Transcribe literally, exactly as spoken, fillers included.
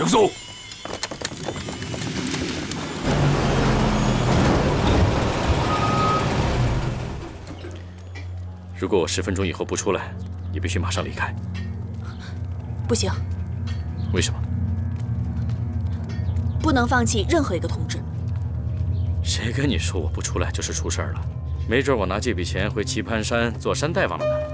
停手！如果我十分钟以后不出来，你必须马上离开。 不行。 为什么？ 不能放弃任何一个同志。 谁跟你说我不出来就是出事儿了？没准我拿这笔钱回棋盘山做山大王了呢。